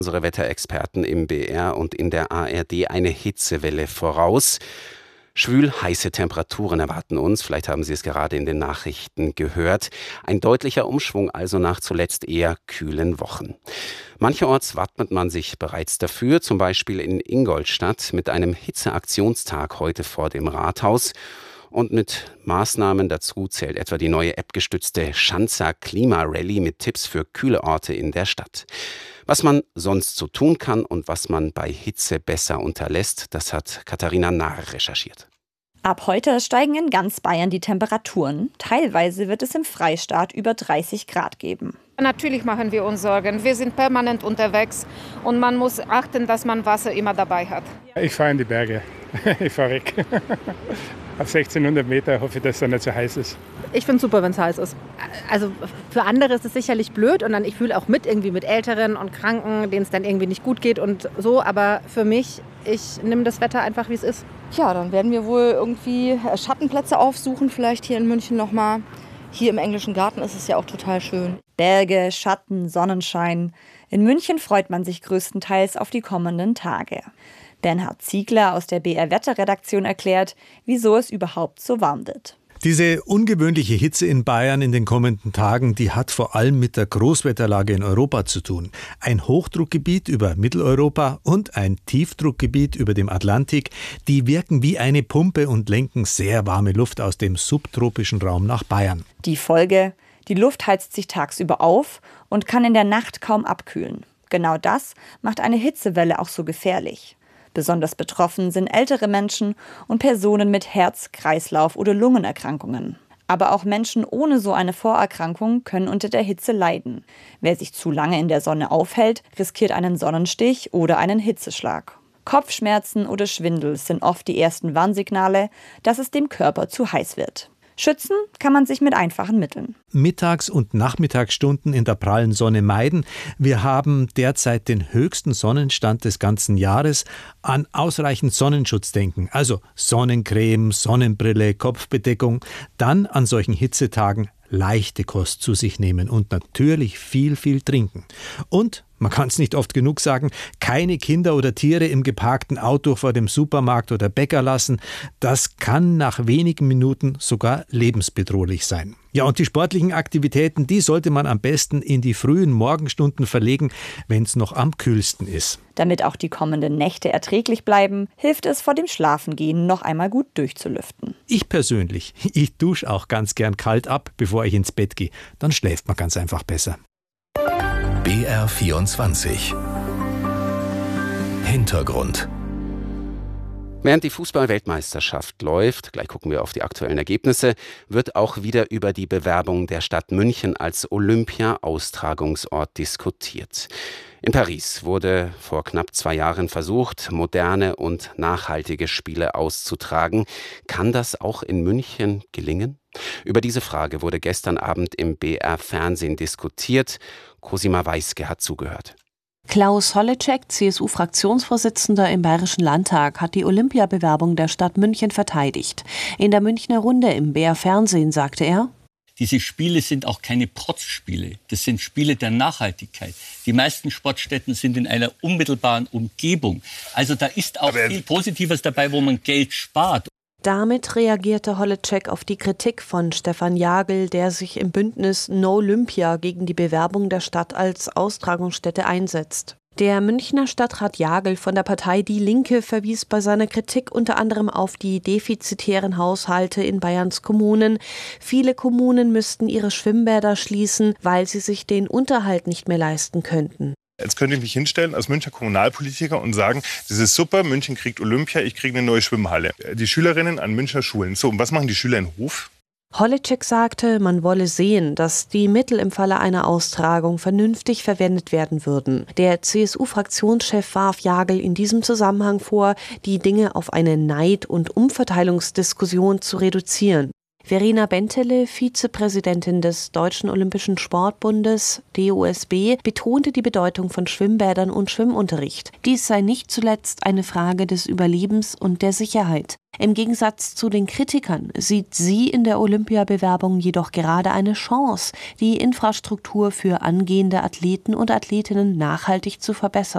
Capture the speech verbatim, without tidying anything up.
Unsere Wetterexperten im B R und in der A R D eine Hitzewelle voraus. Schwül heiße Temperaturen erwarten uns. Vielleicht haben Sie es gerade in den Nachrichten gehört. Ein deutlicher Umschwung also nach zuletzt eher kühlen Wochen. Mancherorts wappnet man sich bereits dafür, zum Beispiel in Ingolstadt mit einem Hitzeaktionstag heute vor dem Rathaus. Und mit Maßnahmen dazu zählt etwa die neue appgestützte Schanzer Klimarally mit Tipps für kühle Orte in der Stadt. Was man sonst so tun kann und was man bei Hitze besser unterlässt, das hat Katharina Nahr recherchiert. Ab heute steigen in ganz Bayern die Temperaturen. Teilweise wird es im Freistaat über dreißig Grad geben. Natürlich machen wir uns Sorgen. Wir sind permanent unterwegs und man muss achten, dass man Wasser immer dabei hat. Ich fahre in die Berge. Ich fahre weg. Auf sechzehnhundert Meter hoffe ich, dass es dann nicht so heiß ist. Ich finde es super, wenn es heiß ist. Also für andere ist es sicherlich blöd und dann ich fühle auch mit irgendwie mit Älteren und Kranken, denen es dann irgendwie nicht gut geht und so. Aber für mich, ich nehme das Wetter einfach, wie es ist. Ja, dann werden wir wohl irgendwie Schattenplätze aufsuchen, vielleicht hier in München nochmal. Hier im Englischen Garten ist es ja auch total schön. Berge, Schatten, Sonnenschein. In München freut man sich größtenteils auf die kommenden Tage. Bernhard Ziegler aus der B R-Wetterredaktion erklärt, wieso es überhaupt so warm wird. Diese ungewöhnliche Hitze in Bayern in den kommenden Tagen, die hat vor allem mit der Großwetterlage in Europa zu tun. Ein Hochdruckgebiet über Mitteleuropa und ein Tiefdruckgebiet über dem Atlantik, die wirken wie eine Pumpe und lenken sehr warme Luft aus dem subtropischen Raum nach Bayern. Die Folge: Die Luft heizt sich tagsüber auf und kann in der Nacht kaum abkühlen. Genau das macht eine Hitzewelle auch so gefährlich. Besonders betroffen sind ältere Menschen und Personen mit Herz-, Kreislauf- oder Lungenerkrankungen. Aber auch Menschen ohne so eine Vorerkrankung können unter der Hitze leiden. Wer sich zu lange in der Sonne aufhält, riskiert einen Sonnenstich oder einen Hitzeschlag. Kopfschmerzen oder Schwindel sind oft die ersten Warnsignale, dass es dem Körper zu heiß wird. Schützen kann man sich mit einfachen Mitteln. Mittags- und Nachmittagsstunden in der prallen Sonne meiden. Wir haben derzeit den höchsten Sonnenstand des ganzen Jahres. An ausreichend Sonnenschutz denken, also Sonnencreme, Sonnenbrille, Kopfbedeckung. Dann an solchen Hitzetagen leichte Kost zu sich nehmen und natürlich viel, viel trinken. Und, man kann es nicht oft genug sagen, keine Kinder oder Tiere im geparkten Auto vor dem Supermarkt oder Bäcker lassen. Das kann nach wenigen Minuten sogar lebensbedrohlich sein. Ja, und die sportlichen Aktivitäten, die sollte man am besten in die frühen Morgenstunden verlegen, wenn es noch am kühlsten ist. Damit auch die kommenden Nächte erträglich bleiben, hilft es vor dem Schlafengehen noch einmal gut durchzulüften. Ich persönlich, ich dusche auch ganz gern kalt ab, bevor ich ins Bett gehe. Dann schläft man ganz einfach besser. B R vierundzwanzig Hintergrund. Während die Fußball-Weltmeisterschaft läuft, gleich gucken wir auf die aktuellen Ergebnisse, wird auch wieder über die Bewerbung der Stadt München als Olympia-Austragungsort diskutiert. In Paris wurde vor knapp zwei Jahren versucht, moderne und nachhaltige Spiele auszutragen. Kann das auch in München gelingen? Über diese Frage wurde gestern Abend im B R-Fernsehen diskutiert. Cosima Weiske hat zugehört. Klaus Holleczek, C S U-Fraktionsvorsitzender im Bayerischen Landtag, hat die Olympiabewerbung der Stadt München verteidigt. In der Münchner Runde im B R-Fernsehen sagte er: Diese Spiele sind auch keine Protzspiele. Das sind Spiele der Nachhaltigkeit. Die meisten Sportstätten sind in einer unmittelbaren Umgebung. Also da ist auch Aber viel Positives dabei, wo man Geld spart. Damit reagierte Holleczek auf die Kritik von Stefan Jagl, der sich im Bündnis No Olympia gegen die Bewerbung der Stadt als Austragungsstätte einsetzt. Der Münchner Stadtrat Jagl von der Partei Die Linke verwies bei seiner Kritik unter anderem auf die defizitären Haushalte in Bayerns Kommunen. Viele Kommunen müssten ihre Schwimmbäder schließen, weil sie sich den Unterhalt nicht mehr leisten könnten. Jetzt könnte ich mich hinstellen als Münchner Kommunalpolitiker und sagen, das ist super, München kriegt Olympia, ich kriege eine neue Schwimmhalle. Die Schülerinnen an Münchner Schulen. So, und was machen die Schüler in Hof? Holleczek sagte, man wolle sehen, dass die Mittel im Falle einer Austragung vernünftig verwendet werden würden. Der C S U-Fraktionschef warf Jagl in diesem Zusammenhang vor, die Dinge auf eine Neid- und Umverteilungsdiskussion zu reduzieren. Verena Bentele, Vizepräsidentin des Deutschen Olympischen Sportbundes D O S B, betonte die Bedeutung von Schwimmbädern und Schwimmunterricht. Dies sei nicht zuletzt eine Frage des Überlebens und der Sicherheit. Im Gegensatz zu den Kritikern sieht sie in der Olympiabewerbung jedoch gerade eine Chance, die Infrastruktur für angehende Athleten und Athletinnen nachhaltig zu verbessern.